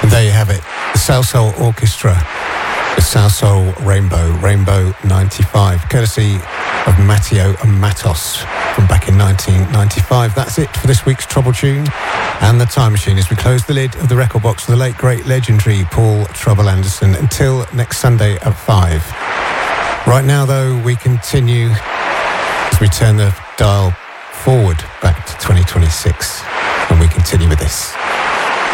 There you have it, the Salsoul Orchestra, the Salsoul Rainbow 95, courtesy of Matteo and Matos from back in 1995. That's it for this week's Trouble Tune and the Time Machine as we close the lid of the record box for the late, great, legendary Paul Trouble Anderson until next Sunday at 5. Right now, though, we continue as we turn the dial forward back to 2026 and we continue with this.